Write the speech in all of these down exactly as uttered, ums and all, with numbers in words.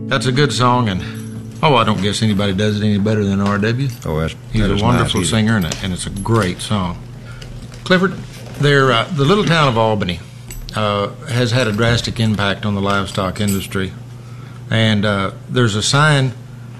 That's a good song, and oh, I don't guess anybody does it any better than R W. Oh, that's He's that a is wonderful nice. singer, and, a, and it's a great song. Clifford, there, uh, the little town of Albany uh, has had a drastic impact on the livestock industry, and uh, there's a sign.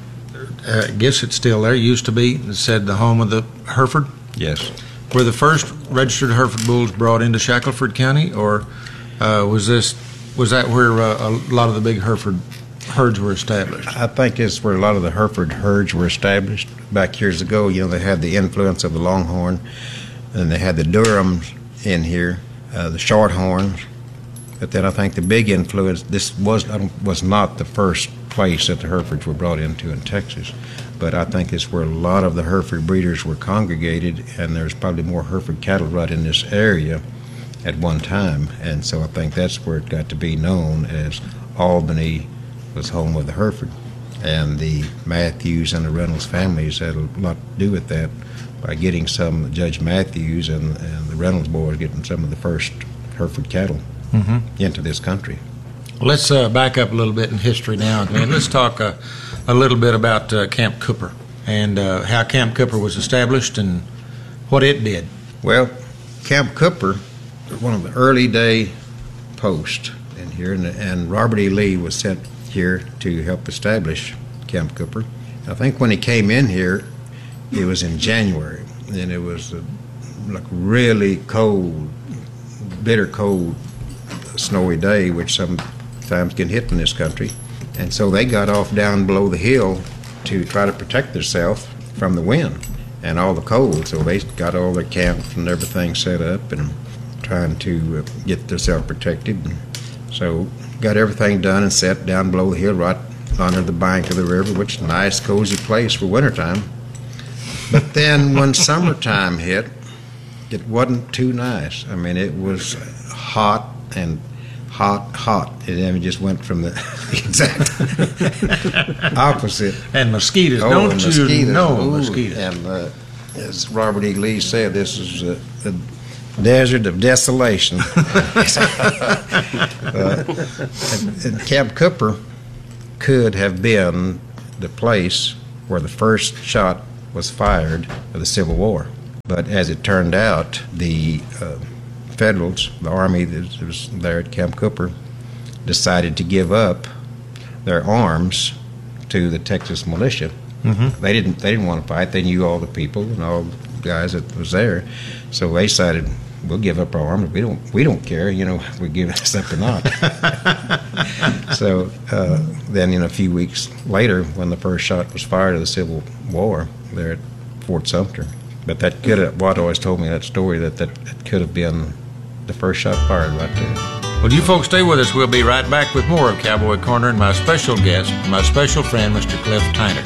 Uh, I guess it's still there. It used to be. It said the home of the Hereford. Yes. Were the first registered Hereford bulls brought into Shackelford County, or uh, was this was that where uh, a lot of the big Hereford herds were established? I think it's where a lot of the Hereford herds were established back years ago. You know, they had the influence of the Longhorn, and they had the Durhams in here, uh, the Shorthorns. But then I think the big influence, this was I don't, was not the first place that the Herefords were brought into in Texas, but I think it's where a lot of the Hereford breeders were congregated, and there's probably more Hereford cattle right in this area at one time, and so I think that's where it got to be known as Albany was home of the Hereford. And the Matthews and the Reynolds families had a lot to do with that by getting some, Judge Matthews and, and the Reynolds boys getting some of the first Hereford cattle mm-hmm. into this country. Let's uh, back up a little bit in history now, and let's talk uh, a little bit about uh, Camp Cooper and uh, how Camp Cooper was established and what it did. Well, Camp Cooper was one of the early day posts in here, and, and Robert E. Lee was sent here to help establish Camp Cooper. I think when he came in here, it was in January, and it was a, like really cold, bitter cold, snowy day, which sometimes can hit in this country. And so they got off down below the hill to try to protect themselves from the wind and all the cold. So they got all their camps and everything set up and trying to uh, get themselves protected. And so got everything done and set down below the hill right under the bank of the river, which is a nice, cozy place for wintertime. But then when summertime hit, it wasn't too nice. I mean, it was hot and hot, hot. It just went from the exact opposite. And mosquitoes. Oh, Don't and you mosquitoes. know Ooh, mosquitoes? And uh, as Robert E. Lee said, this is a, a desert of desolation. uh, and, and Camp Cooper could have been the place where the first shot was fired of the Civil War. But as it turned out, the uh, Federals, the Army that was there at Camp Cooper, decided to give up their arms to the Texas militia. Mm-hmm. They didn't. They didn't want to fight. They knew all the people and all the guys that was there, so they decided, we'll give up our arms. We don't. We don't care. You know, if we give this up or not. So uh, then, in a few weeks later, when the first shot was fired of the Civil War there at Fort Sumter, but that could have. Watt always told me that story that that it could have been the first shot fired right there. Well, you folks stay with us. We'll be right back with more of Cowboy Corner and my special guest, my special friend, Mister Cliff Tyner.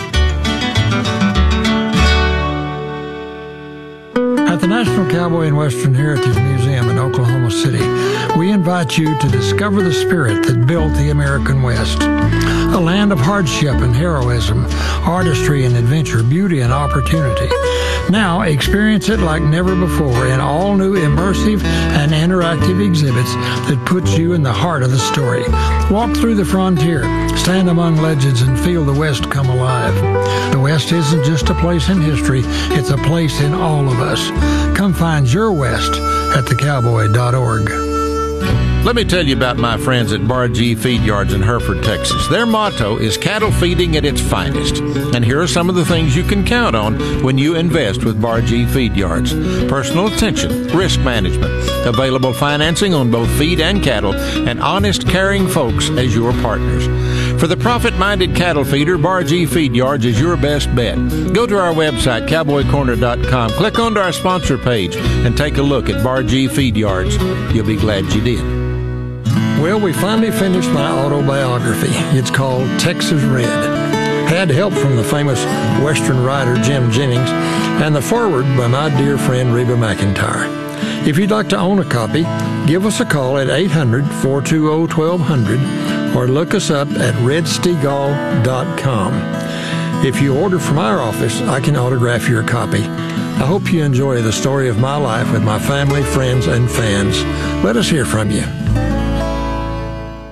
At the National Cowboy and Western Heritage Museum in Oklahoma City, we invite you to discover the spirit that built the American West. A land of hardship and heroism, artistry and adventure, beauty and opportunity. Now experience it like never before in all new immersive and interactive exhibits that put you in the heart of the story. Walk through the frontier, stand among legends, and feel the West come alive. The West isn't just a place in history, it's a place in all of us. Come find your West at the cowboy dot org. Let me tell you about my friends at Bar G Feed Yards in Hereford, Texas. Their motto is cattle feeding at its finest. And here are some of the things you can count on when you invest with Bar G Feed Yards. Personal attention, risk management, available financing on both feed and cattle, and honest, caring folks as your partners. For the profit-minded cattle feeder, Bar G Feed Yards is your best bet. Go to our website, cowboy corner dot com, click onto our sponsor page, and take a look at Bar G Feed Yards. You'll be glad you did. Well, we finally finished my autobiography. It's called Texas Red. Had help from the famous Western writer Jim Jennings and the foreword by my dear friend Reba McEntire. If you'd like to own a copy, give us a call at eight hundred, four two zero, one two zero zero or look us up at red stegall dot com. If you order from our office, I can autograph your copy. I hope you enjoy the story of my life with my family, friends, and fans. Let us hear from you.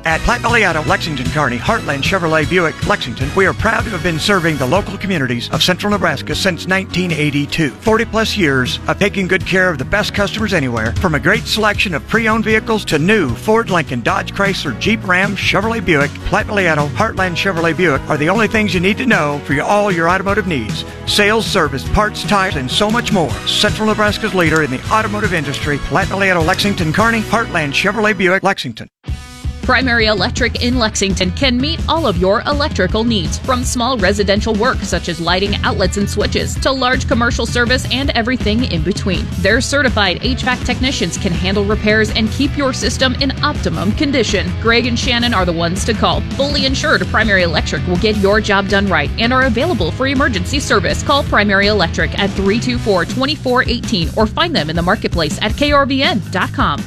At Platte Valley Auto, Lexington, Kearney, Heartland Chevrolet Buick, Lexington, we are proud to have been serving the local communities of central Nebraska since nineteen eighty-two. forty plus years of taking good care of the best customers anywhere, from a great selection of pre-owned vehicles to new Ford, Lincoln, Dodge, Chrysler, Jeep, Ram, Chevrolet Buick. Platte Valley Auto, Heartland Chevrolet Buick are the only things you need to know for your, all your automotive needs. Sales, service, parts, tires, and so much more. Central Nebraska's leader in the automotive industry, Platte Valley Auto, Lexington, Kearney, Heartland Chevrolet Buick, Lexington. Primary Electric in Lexington can meet all of your electrical needs, from small residential work such as lighting, outlets, and switches, to large commercial service and everything in between. Their certified H V A C technicians can handle repairs and keep your system in optimum condition. Greg and Shannon are the ones to call. Fully insured, Primary Electric will get your job done right and are available for emergency service. Call Primary Electric at three two four, two four one eight or find them in the marketplace at K R V N dot com.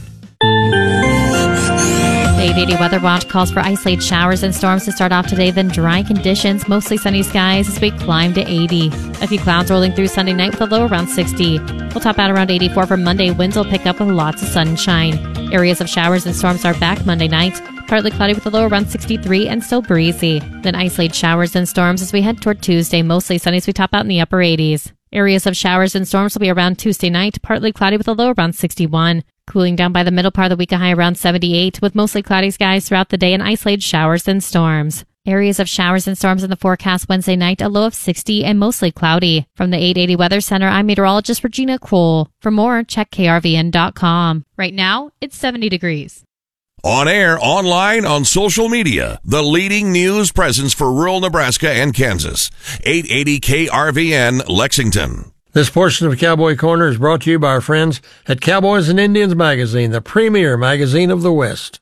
The eight eighty Weather Watch calls for isolated showers and storms to start off today, then dry conditions, mostly sunny skies as we climb to eighty. A few clouds rolling through Sunday night with a low around sixty. We'll top out around eighty-four for Monday. Winds will pick up with lots of sunshine. Areas of showers and storms are back Monday night. Partly cloudy with a low around sixty-three and still breezy. Then isolated showers and storms as we head toward Tuesday, mostly sunny as we top out in the upper eighties. Areas of showers and storms will be around Tuesday night, partly cloudy with a low around sixty-one. Cooling down by the middle part of the week, a high around seventy-eight, with mostly cloudy skies throughout the day and isolated showers and storms. Areas of showers and storms in the forecast Wednesday night, a low of sixty and mostly cloudy. From the eight eighty Weather Center, I'm meteorologist Regina Cole. For more, check K R V N dot com. Right now, it's seventy degrees. On air, online, on social media, the leading news presence for rural Nebraska and Kansas. eight eighty K R V N, Lexington. This portion of Cowboy Corner is brought to you by our friends at Cowboys and Indians Magazine, the premier magazine of the West.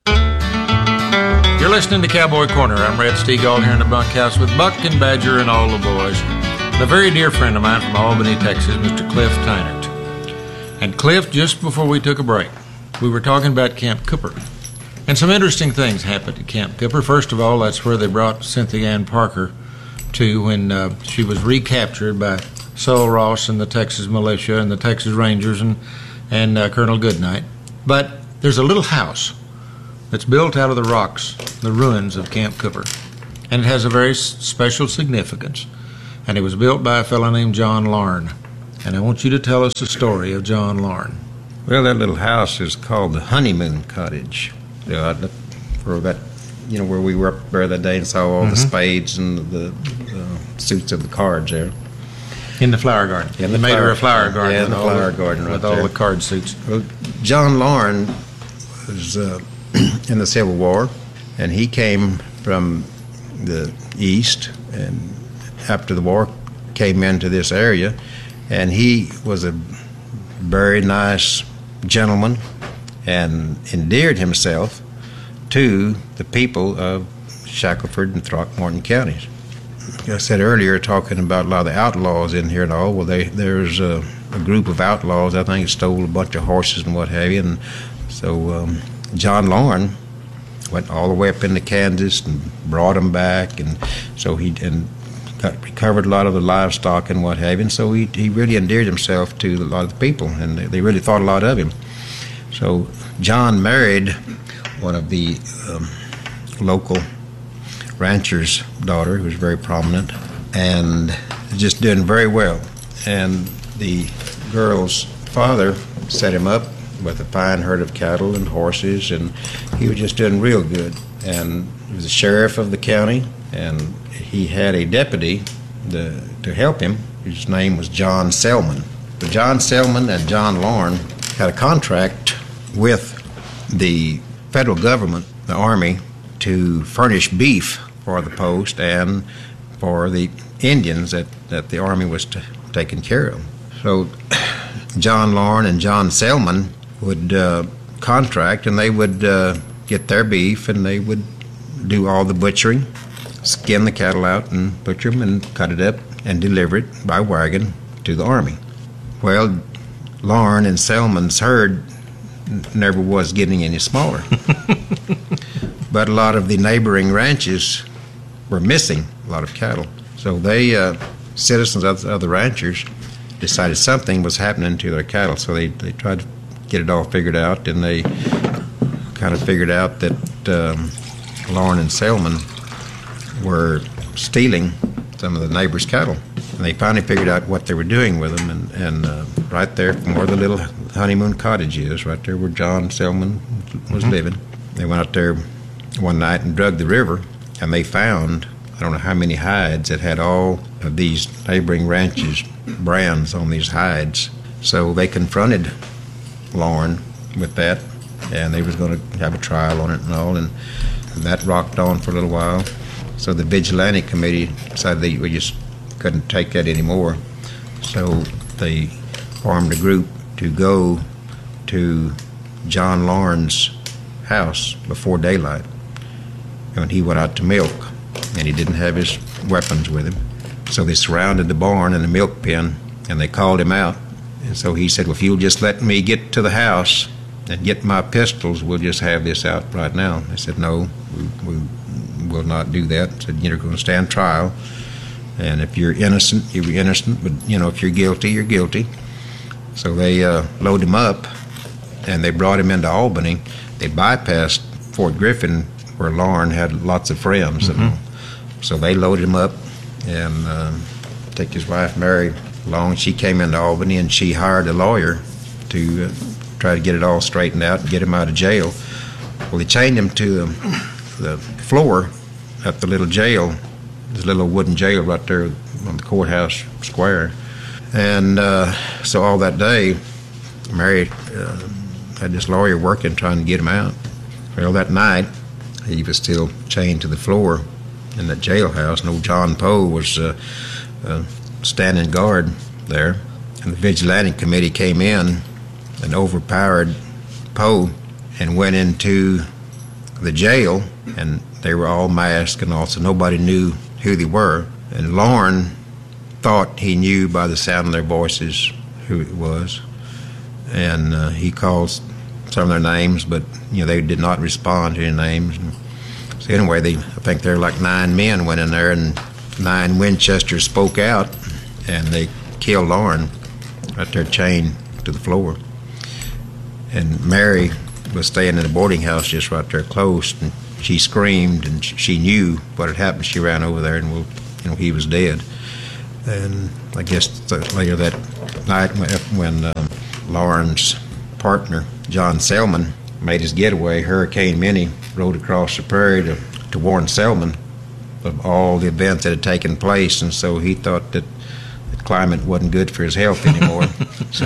You're listening to Cowboy Corner. I'm Red Steagall here in the bunkhouse with Buck and Badger and all the boys. A very dear friend of mine from Albany, Texas, Mister Cliff Tynert. And Cliff, just before we took a break, we were talking about Camp Cooper. And some interesting things happened at Camp Cooper. First of all, that's where they brought Cynthia Ann Parker to when uh, she was recaptured by Sol Ross and the Texas militia and the Texas Rangers and, and uh, Colonel Goodnight. But there's a little house that's built out of the rocks, the ruins of Camp Cooper. And it has a very s- special significance. And it was built by a fellow named John Larn. And I want you to tell us the story of John Larn. Well, that little house is called the Honeymoon Cottage. Uh, for that, you know, where we were up there that day and saw all mm-hmm. the spades and the, the uh, suits of the cards there. In the flower garden. In the they made her a flower garden. Yeah, in the flower the, garden right with there. all the card suits. Well, John Larn was uh, in the Civil War, and he came from the east, and after the war came into this area, and he was a very nice gentleman and endeared himself to the people of Shackelford and Throckmorton counties. I said earlier, talking about a lot of the outlaws in here and all, well, they, there's a, a group of outlaws, I think, stole a bunch of horses and what have you, and so um, John Larn went all the way up into Kansas and brought them back, and so he and got, recovered a lot of the livestock and what have you, and so he, he really endeared himself to a lot of the people, and they, they really thought a lot of him. So John married one of the um, local rancher's daughter, who was very prominent, and just doing very well. And the girl's father set him up with a fine herd of cattle and horses, and he was just doing real good. And he was the sheriff of the county, and he had a deputy the, to help him, whose name was John Selman. But John Selman and John Larn had a contract with the federal government, the Army, to furnish beef for the post and for the Indians that, that the Army was t- taking care of. So John Larn and John Selman would uh, contract, and they would uh, get their beef, and they would do all the butchering, skin the cattle out and butcher them and cut it up and deliver it by wagon to the Army. Well, Larn and Selman's herd never was getting any smaller. But a lot of the neighboring ranches were missing a lot of cattle. So they, uh, citizens of, of the ranchers, decided something was happening to their cattle. So they, they tried to get it all figured out, and they kind of figured out that um, Lauren and Selman were stealing some of the neighbors' cattle. And they finally figured out what they were doing with them, and, and uh, right there from where the little honeymoon cottage is, right there where John Selman was mm-hmm. living, they went out there one night and dug the river, and they found, I don't know how many hides that had all of these neighboring ranches' brands on these hides. So they confronted Lauren with that, and they was going to have a trial on it and all, and that rocked on for a little while. So the vigilante committee decided they we just couldn't take that anymore. So they formed a group to go to John Lauren's house before daylight. And he went out to milk, and he didn't have his weapons with him. So they surrounded the barn and the milk pen, and they called him out. And so he said, well, if you'll just let me get to the house and get my pistols, we'll just have this out right now. They said, no, we, we will not do that. Said, you're going to stand trial, and if you're innocent, you're innocent, but, you know, if you're guilty, you're guilty. So they uh, loaded him up, and they brought him into Albany. They bypassed Fort Griffin, where Lauren had lots of friends. Mm-hmm. And so they loaded him up, and uh, took his wife, Mary, along. She came into Albany, and she hired a lawyer to uh, try to get it all straightened out and get him out of jail. Well, they chained him to um, the floor at the little jail, this little wooden jail right there on the courthouse square. And uh, so all that day, Mary uh, had this lawyer working, trying to get him out. Well, that night, he was still chained to the floor in that jailhouse, and old John Poe was uh, uh, standing guard there. And the vigilante committee came in and overpowered Poe and went into the jail, and they were all masked and all, so nobody knew who they were. And Lauren thought he knew by the sound of their voices who it was, and uh, he called some of their names, but you know they did not respond to any names. And so anyway, they I think there were like nine men went in there, and nine Winchesters spoke out, and they killed Lauren right there, chained to the floor. And Mary was staying in the boarding house just right there close, and she screamed, and she knew what had happened. She ran over there, and well, you know, he was dead. And I guess later that night, when uh, Lauren's partner, John Selman, made his getaway, Hurricane Minnie rode across the prairie to, to warn Selman of all the events that had taken place, and so he thought that the climate wasn't good for his health anymore. so,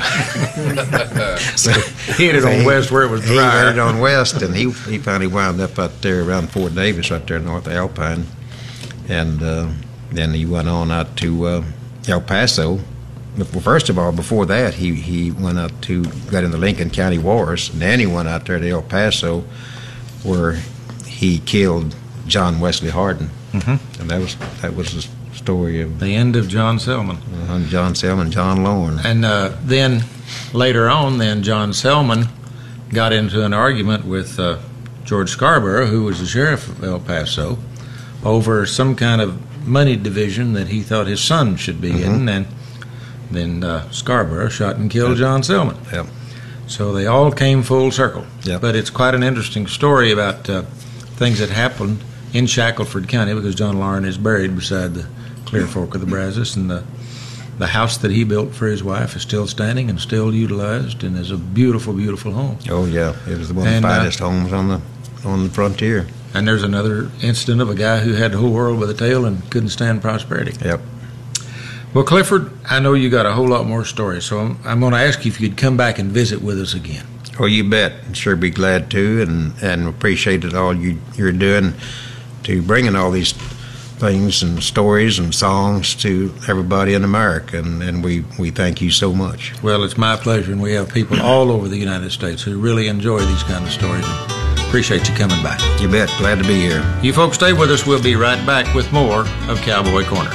so he headed so on he, west where it was dry. He headed on west, and he he finally wound up out there around Fort Davis, right there north of Alpine, and uh, then he went on out to uh, El Paso. Well, first of all, before that, he, he went out to, got in the Lincoln County Wars, and then he went out there to El Paso, where he killed John Wesley Hardin. Mm-hmm. And that was that was the story of... The end of John Selman. Uh, John Selman, John Lauren. And uh, then, later on, then, John Selman got into an argument with uh, George Scarborough, who was the sheriff of El Paso, over some kind of money division that he thought his son should be mm-hmm. in, and then uh, Scarborough shot and killed yep. John Selman. Yep. So they all came full circle. Yep. But it's quite an interesting story about uh, things that happened in Shackelford County, because John Lauren is buried beside the Clear Fork of the Brazos, and the, the house that he built for his wife is still standing and still utilized, and is a beautiful, beautiful home. Oh, yeah. It was one of the finest uh, homes on the on the frontier. And there's another incident of a guy who had the whole world by the tail and couldn't stand prosperity. Yep. Well, Clifford, I know you got a whole lot more stories, so I'm, I'm going to ask you if you'd come back and visit with us again. Oh, you bet. I'd sure be glad to, and, and appreciate it all you, you're doing to bringing all these things and stories and songs to everybody in America, and, and we, we thank you so much. Well, it's my pleasure, and we have people all over the United States who really enjoy these kind of stories, and appreciate you coming back. You bet. Glad to be here. You folks stay with us. We'll be right back with more of Cowboy Corner.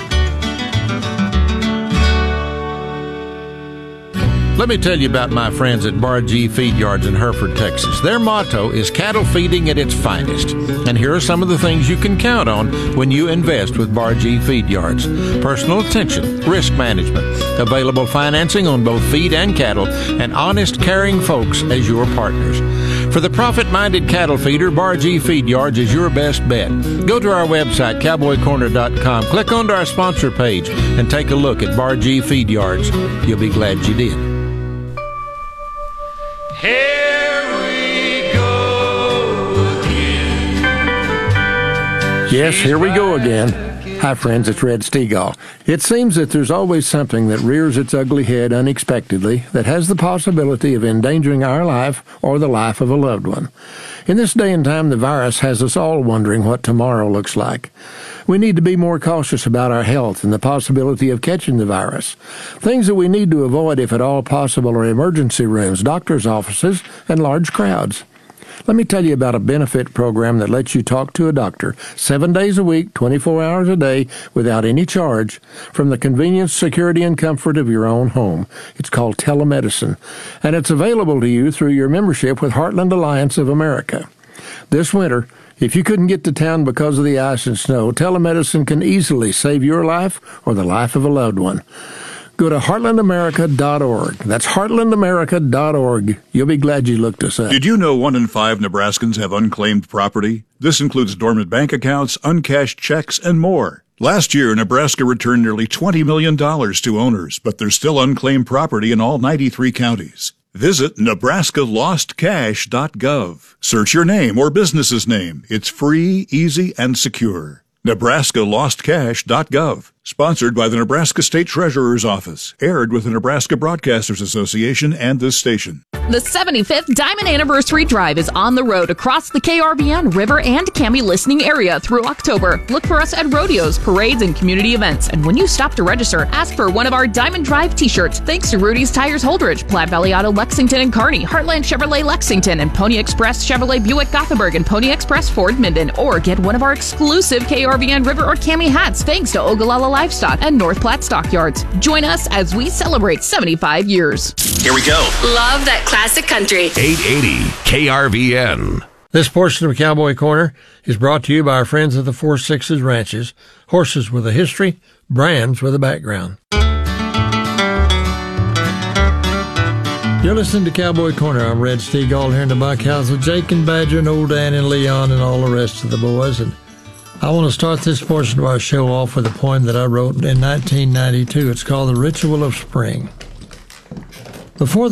Let me tell you about my friends at Bar G Feed Yards in Hereford, Texas. Their motto is cattle feeding at its finest. And here are some of the things you can count on when you invest with Bar G Feed Yards. Personal attention, risk management, available financing on both feed and cattle, and honest, caring folks as your partners. For the profit-minded cattle feeder, Bargee Feed Yards is your best bet. Go to our website, cowboy corner dot com, click onto our sponsor page, and take a look at Bargee Feed Yards. You'll be glad you did. Here we go again. Yes, here we go again. Hi, friends, it's Red Stegall. It seems that there's always something that rears its ugly head unexpectedly that has the possibility of endangering our life or the life of a loved one. In this day and time, the virus has us all wondering what tomorrow looks like. We need to be more cautious about our health and the possibility of catching the virus. Things that we need to avoid, if at all possible, are emergency rooms, doctors' offices, and large crowds. Let me tell you about a benefit program that lets you talk to a doctor seven days a week, twenty-four hours a day, without any charge, from the convenience, security, and comfort of your own home. It's called telemedicine, and it's available to you through your membership with Heartland Alliance of America. This winter, if you couldn't get to town because of the ice and snow, telemedicine can easily save your life or the life of a loved one. Go to heartland america dot org. That's heartland america dot org. You'll be glad you looked us up. Did you know one in five Nebraskans have unclaimed property? This includes dormant bank accounts, uncashed checks, and more. Last year, Nebraska returned nearly twenty million dollars to owners, but there's still unclaimed property in all ninety-three counties. Visit nebraska lost cash dot gov. Search your name or business's name. It's free, easy, and secure. nebraska lost cash dot gov. Sponsored by the Nebraska State Treasurer's Office. Aired with the Nebraska Broadcasters Association and this station. The seventy-fifth Diamond Anniversary Drive is on the road across the K R V N, River, and Cami listening area through October. Look for us at rodeos, parades, and community events. And when you stop to register, ask for one of our Diamond Drive t-shirts. Thanks to Rudy's Tires Holdridge, Platte Valley Auto Lexington and Kearney, Heartland Chevrolet Lexington, and Pony Express Chevrolet Buick Gothenburg, and Pony Express Ford Minden. Or get one of our exclusive K R V N, River, or Cami hats thanks to Ogallala Livestock and North Platte Stockyards. Join us as we celebrate seventy-five years. Here we go. Love that classic country. eight eighty K R V N. This portion of Cowboy Corner is brought to you by our friends at the Four Sixes Ranches. Horses with a history, brands with a background. You're listening to Cowboy Corner. I'm Red Stegall here in the bunkhouse with Jake and Badger and Old Dan and Leon and all the rest of the boys. And I want to start this portion of our show off with a poem that I wrote in nineteen ninety-two. It's called The Ritual of Spring. Before